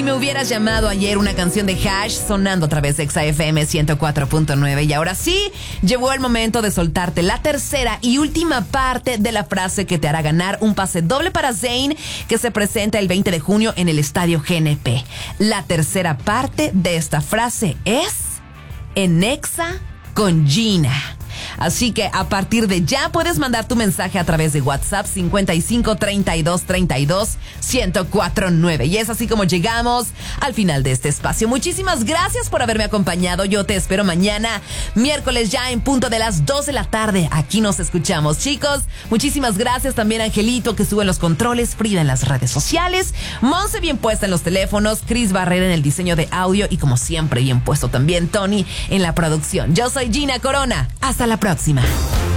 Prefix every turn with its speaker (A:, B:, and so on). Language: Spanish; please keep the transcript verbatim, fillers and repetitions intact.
A: me hubieras llamado ayer, una canción de Hash sonando a través de Exa F M ciento cuatro punto nueve. Y ahora sí, llegó el momento de soltarte la tercera y última parte de la frase que te hará ganar un pase doble para Zayn, que se presenta el veinte de junio en el Estadio G N P. La tercera parte de esta frase es en Exa con Gina. Así que a partir de ya puedes mandar tu mensaje a través de WhatsApp cincuenta y cinco, treinta y dos, treinta y dos, ciento cuatro punto nueve. Y es así como llegamos al final de este espacio. Muchísimas gracias por haberme acompañado. Yo te espero mañana, miércoles ya en punto de las dos de la tarde. Aquí nos escuchamos, chicos. Muchísimas gracias también a Angelito, que sube los controles, Frida en las redes sociales, Monse bien puesta en los teléfonos, Cris Barrera en el diseño de audio y como siempre bien puesto también Tony en la producción. Yo soy Gina Corona. Hasta la próxima.